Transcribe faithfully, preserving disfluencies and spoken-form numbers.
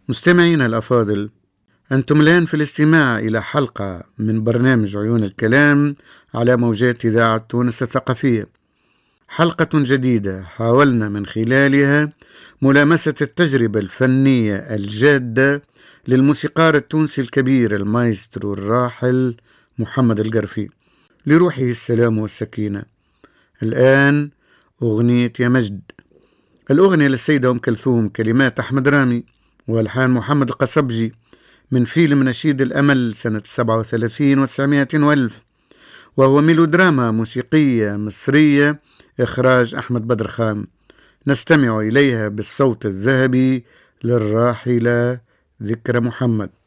مستمعينا الأفاضل، أنتم الآن في الاستماع إلى حلقة من برنامج عيون الكلام على موجات إذاعة تونس الثقافية. حلقة جديدة حاولنا من خلالها ملامسة التجربة الفنية الجادة للموسيقار التونسي الكبير المايسترو الراحل محمد القرفي، لروحه السلام والسكينة. الآن أغنية يا مجد، الأغنية للسيدة أم كلثوم، كلمات أحمد رامي والحان محمد القصبجي، من فيلم نشيد الأمل سنة سبعة وثلاثين وتسعمائة وألف، وهو ميلودراما موسيقية مصرية إخراج أحمد بدر خان. نستمع إليها بالصوت الذهبي للراحلة ذكرى محمد.